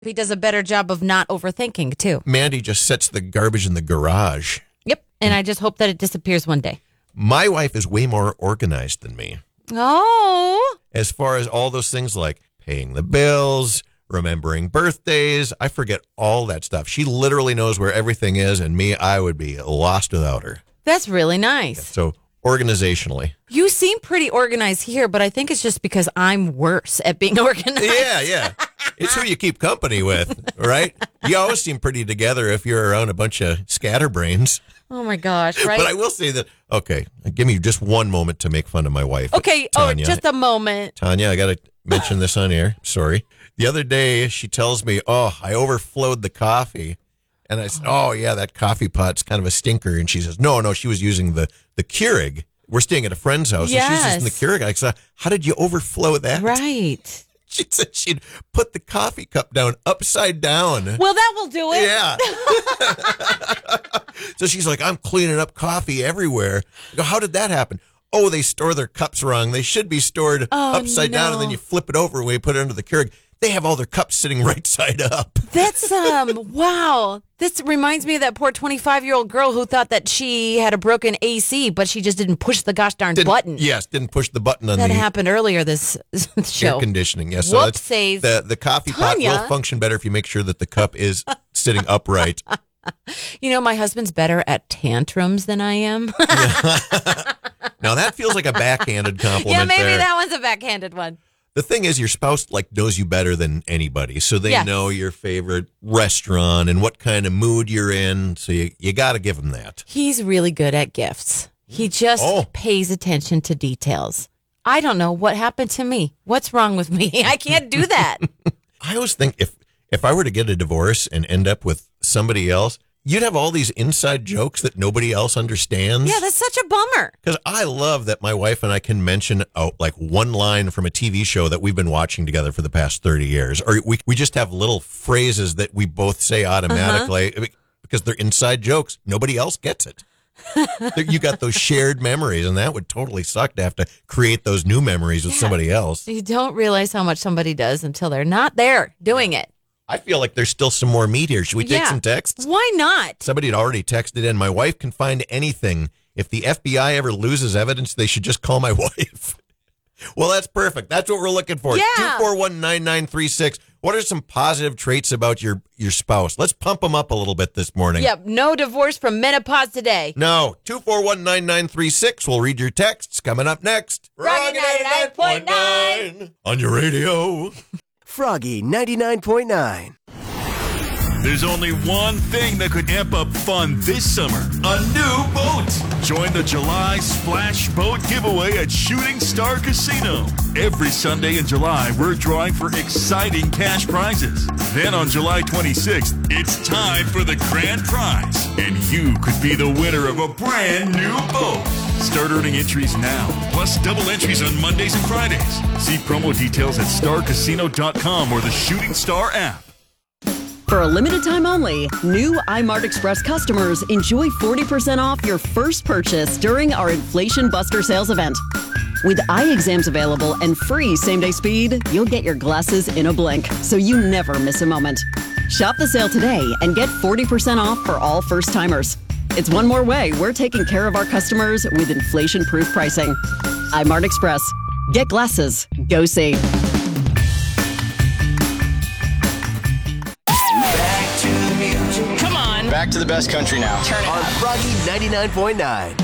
He does a better job of not overthinking, too. Mandy just sets the garbage in the garage. Yep. And I just hope that it disappears one day. My wife is way more organized than me. Oh. As far as all those things like paying the bills, remembering birthdays, I forget all that stuff. She literally knows where everything is, and me, I would be lost without her. That's really nice. So organizationally. You seem pretty organized here, but I think it's just because I'm worse at being organized. Yeah. It's who you keep company with, right? You always seem pretty together if you're around a bunch of scatterbrains. Oh, my gosh, right? But I will say that, okay, give me just one moment to make fun of my wife. Okay, Tanya. just a moment. Tanya, I got to mention this on air. Sorry. The other day, she tells me, I overflowed the coffee. And I said, yeah, that coffee pot's kind of a stinker. And she says, no, she was using the Keurig. We're staying at a friend's house. Yes. And she's using the Keurig. I said, how did you overflow that? Right. She said she'd put the coffee cup down upside down. Well, that will do it. Yeah. So she's like, I'm cleaning up coffee everywhere. I go, how did that happen? Oh, they store their cups wrong. They should be stored upside down, and then you flip it over when you put it under the Keurig. They have all their cups sitting right side up. That's, wow. This reminds me of that poor 25-year-old girl who thought that she had a broken AC, but she just didn't push the gosh darn button. Yes, didn't push the button on that happened earlier this show. Air conditioning. Yes, so Whoopsies. the coffee pot will function better if you make sure that the cup is sitting upright. You know, my husband's better at tantrums than I am. Now, that feels like a backhanded compliment. Yeah, maybe there. that one's a backhanded one. The thing is, your spouse knows you better than anybody, so they know your favorite restaurant and what kind of mood you're in. So you got to give them that. He's really good at gifts. He just pays attention to details. I don't know what happened to me. What's wrong with me? I can't do that. I always think if I were to get a divorce and end up with somebody else, you'd have all these inside jokes that nobody else understands. Yeah, that's such a bummer. Because I love that my wife and I can mention one line from a TV show that we've been watching together for the past 30 years. Or we just have little phrases that we both say automatically because they're inside jokes. Nobody else gets it. You got those shared memories, and that would totally suck to have to create those new memories with somebody else. You don't realize how much somebody does until they're not there doing it. I feel like there's still some more meat here. Should we take some texts? Why not? Somebody had already texted in. My wife can find anything. If the FBI ever loses evidence, they should just call my wife. Well, that's perfect. That's what we're looking for. Yeah. 241-9936. What are some positive traits about your spouse? Let's pump them up a little bit this morning. Yep. No divorce from menopause today. No. 241-9936. We'll read your texts coming up next. Froggy 99.9 on your radio. Froggy 99.9. There's only one thing that could amp up fun this summer. A new boat. Join the July Splash Boat giveaway at Shooting Star Casino. Every Sunday in July, we're drawing for exciting cash prizes. Then on July 26th, it's time for the grand prize. And you could be the winner of a brand new boat. Start earning entries now, plus double entries on Mondays and Fridays. See promo details at starcasino.com or the Shooting Star app. For a limited time only, new iMart Express customers enjoy 40% off your first purchase during our Inflation Buster sales event. With eye exams available and free same-day speed, you'll get your glasses in a blink, so you never miss a moment. Shop the sale today and get 40% off for all first-timers. It's one more way we're taking care of our customers with inflation-proof pricing. iMart Express. Get glasses. Go see. Back to the best country now. On Froggy 99.9.